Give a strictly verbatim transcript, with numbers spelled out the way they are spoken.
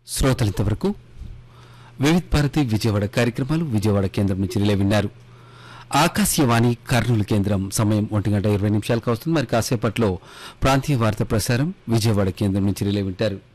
శ్రోతలింతవరకు వివిధ భారతి విజయవాడ కార్యక్రమాలు విజయవాడ కేంద్రం నుంచి రిలే విన్నారు. ఆకాశవాణి కర్నూలు కేంద్రం సమయం ఒంటి గంట ఇరవై నిమిషాలకు వస్తుంది. మరి కాసేపట్లో ప్రాంతీయ వార్త ప్రసారం విజయవాడ కేంద్రం నుంచి రిలే వింటారు.